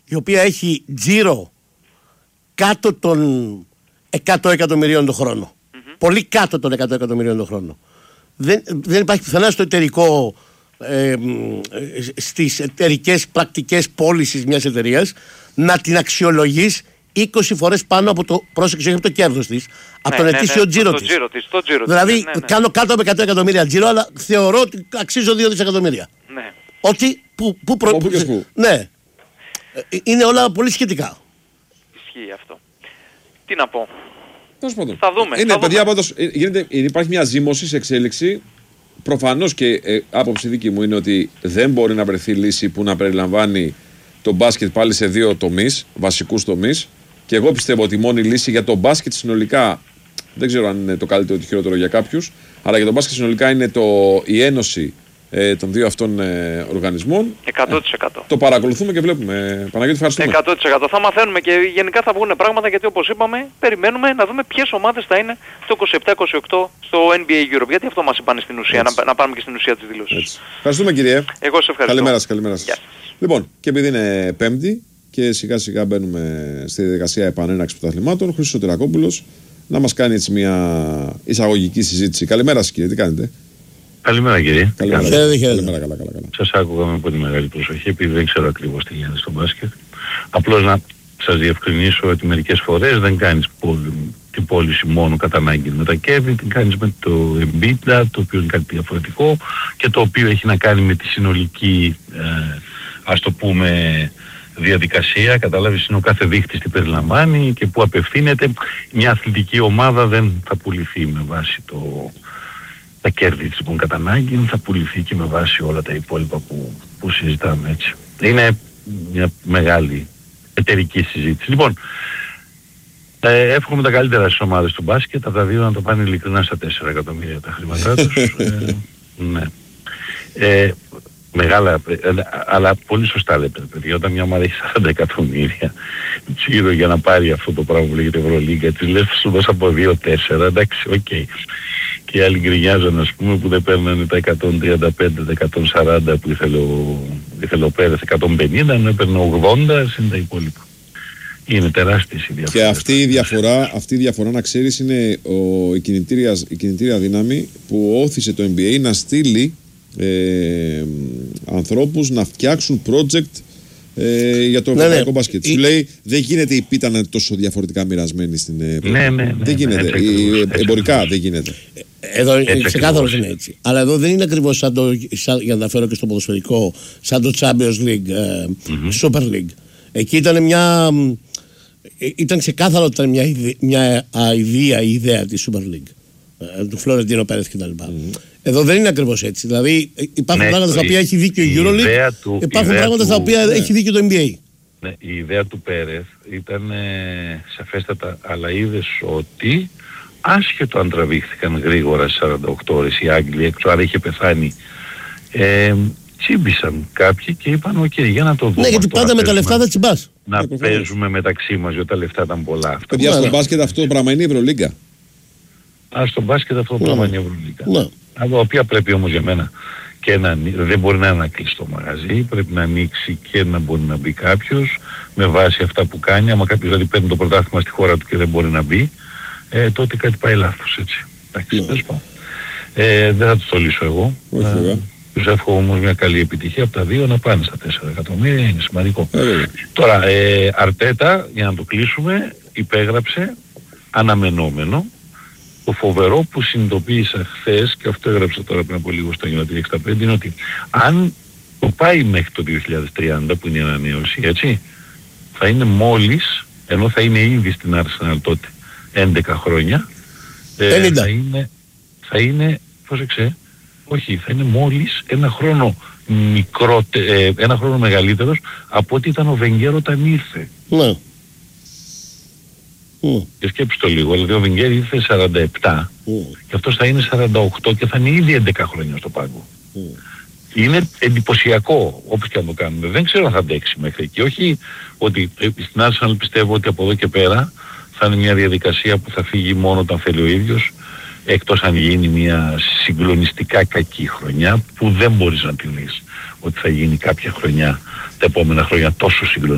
η οποία έχει τζίρο κάτω των 100 εκατομμυρίων το χρόνο. Πολύ κάτω των 100 εκατομμυρίων το χρόνο. Δεν υπάρχει πουθενά στο εταιρικό, στις εταιρικές πρακτικές πώλησης μιας εταιρείας να την αξιολογείς 20 φορές πάνω από το, πρόσεξε, όχι από το κέρδος της, από τον ετήσιο τζίρο της. Δηλαδή κάνω κάτω από 100 εκατομμύρια τζίρο, αλλά θεωρώ ότι αξίζω 2 δισεκατομμύρια. Ναι. Ότι ναι. Είναι όλα πολύ σχετικά. Ισχύει αυτό. Τι να πω. Θα δούμε. Παιδιά, πάντως, υπάρχει μια ζήμωση σε εξέλιξη. Προφανώς και άποψη δική μου είναι ότι δεν μπορεί να βρεθεί λύση που να περιλαμβάνει το μπάσκετ πάλι σε 2 τομείς, βασικούς τομείς. Και εγώ πιστεύω ότι η μόνη λύση για το μπάσκετ συνολικά, δεν ξέρω αν είναι το καλύτερο ή το χειρότερο για κάποιους, αλλά για το μπάσκετ συνολικά είναι η ένωση των 2 αυτών οργανισμών. 100%. Το παρακολουθούμε και βλέπουμε. Παναγιώτη, ευχαριστούμε. 100%. Θα μαθαίνουμε και γενικά θα βγουν πράγματα, γιατί όπως είπαμε, περιμένουμε να δούμε ποιες ομάδες θα είναι το 27-28 στο NBA Europe. Γιατί αυτό μας είπαν στην ουσία, να πάμε και στην ουσία της δηλώσης. Ευχαριστούμε, κύριε. Εγώ σε ευχαριστώ. Καλημέρα σας. Λοιπόν, και επειδή είναι Πέμπτη και σιγά σιγά μπαίνουμε στη διαδικασία επανέναρξης πρωταθλημάτων, Χρήστος Σωτηρακόπουλος να μας κάνει έτσι μια εισαγωγική συζήτηση. Καλημέρα σας, κύριε, τι κάνετε? Καλημέρα, κύριε. Καλημέρα. Σας άκουγα με πολύ μεγάλη προσοχή, επειδή δεν ξέρω ακριβώς τι γίνεται στο μπάσκετ. Απλώς να σας διευκρινίσω ότι μερικές φορές δεν κάνεις την πώληση μόνο κατά ανάγκη με τα κέρδη, την κάνεις με το EBITDA, το οποίο είναι κάτι διαφορετικό και το οποίο έχει να κάνει με τη συνολική, ας το πούμε, διαδικασία. Κατάλαβες, είναι ο κάθε δείχτης τι περιλαμβάνει και που απευθύνεται. Μια αθλητική ομάδα δεν θα πουληθεί με βάση τα κέρδη της, λοιπόν, κατά ανάγκη, θα πουληθεί και με βάση όλα τα υπόλοιπα που συζητάμε, έτσι. Είναι μια μεγάλη εταιρική συζήτηση. Λοιπόν, εύχομαι τα καλύτερα στις ομάδες του μπάσκετ, από τα 2 να το πάνε ειλικρινά στα 4 εκατομμύρια τα χρήματά τους. Ναι. Μεγάλα, αλλά πολύ σωστά λέτε, παιδιά, όταν μια ομάδα έχει 40 εκατομμύρια τσίρο για να πάρει αυτό το πράγμα που λέγεται Ευρωλίγκα, της λες θα σου δώσω από 2-4, εντάξει, οκ. Και οι άλλοι γκρινιάζαν, ας πούμε, που δεν παίρνανε τα 135-140 που ήθελε ο Πέρες, 150, ενώ έπαιρνε 80, είναι τα υπόλοιπα. Είναι τεράστιες οι διαφορές. Και αυτή η διαφορά, να ξέρεις, είναι η κινητήρια δύναμη που όθησε το NBA να στείλει ανθρώπους να φτιάξουν project για το ευρωπαϊκό μπάσκετ. Σου λέει, δεν γίνεται η πίτα να είναι τόσο διαφορετικά μοιρασμένη στην ναι, δεν γίνεται. Εμπορικά δεν γίνεται. Εδώ ξεκάθαρο είναι έτσι. Αλλά εδώ δεν είναι ακριβώς για να τα φέρω και στο ποδοσφαιρικό, σαν το Champions League, Super League. Εκεί ήταν ξεκάθαρο ότι ήταν μια ιδέα της Super League, του Φλωρεντίνο Πέρεθ κτλ. Εδώ δεν είναι ακριβώς έτσι. Δηλαδή υπάρχουν πράγματα στα οποία έχει δίκιο η EuroLeague, υπάρχουν πράγματα στα οποία έχει δίκιο το NBA. Ναι, η ιδέα του Πέρεθ ήταν σαφέστατα, αλλά είδες ότι άσχετο αν τραβήχθηκαν γρήγορα στις 48 ώρες οι Άγγλοι έξω, άρα είχε πεθάνει, τσίμπησαν κάποιοι και είπαν οκ, για να το δούμε. Ναι, γιατί πάντα με τα λεφτά δεν τσιμπάς. Να παίζουμε μεταξύ μας, γιατί τα λεφτά ήταν πολλά. Παιδιά, στο μπάσκετ αυτό το πράγμα είναι η Ευρωλίγκα. Στο μπάσκετ αυτό το πράγμα είναι η Ευρωλίγκα. Από τα οποία πρέπει όμως για μένα και δεν μπορεί να είναι ένα κλειστό μαγαζί, πρέπει να ανοίξει και να μπορεί να μπει κάποιος με βάση αυτά που κάνει. Άμα κάποιος δηλαδή παίρνει το πρωτάθλημα στη χώρα του και δεν μπορεί να μπει, τότε κάτι πάει λάθος, έτσι. Εντάξει, δεν θα το λύσω εγώ. Τους εύχομαι όμως μια καλή επιτυχία από τα 2 να πάνε στα 4 εκατομμύρια, είναι σημαντικό. Τώρα, Αρτέτα, για να το κλείσουμε, υπέγραψε αναμενόμενο. Το φοβερό που συνειδητοποίησα χθες, και αυτό έγραψα τώρα πριν από λίγο στο United 65, είναι ότι αν το πάει μέχρι το 2030 που είναι η ανανέωση, έτσι, θα είναι μόλις, ενώ θα είναι ήδη στην Arsenal τότε 11 χρόνια, θα είναι, πρόσεξε, όχι, θα είναι μόλις ένα χρόνο μεγαλύτερος από ό,τι ήταν ο Βενγκέρ όταν ήρθε. Ναι. Και σκέψου το λίγο, δηλαδή ο Βενγκέρ ήρθε 47 και αυτός θα είναι 48 και θα είναι ήδη 11 χρόνια στο πάγκο. Είναι εντυπωσιακό όπως και αν το κάνουμε. Δεν ξέρω αν θα αντέξει μέχρι εκεί. Όχι ότι στην Arsenal πιστεύω ότι από εδώ και πέρα θα είναι μια διαδικασία που θα φύγει μόνο όταν θέλει ο ίδιος, εκτός αν γίνει μια συγκλονιστικά κακή χρονιά που δεν μπορείς να τη δεις ότι θα γίνει κάποια χρονιά τα επόμενα χρόνια τόσο συγκλονιστικά.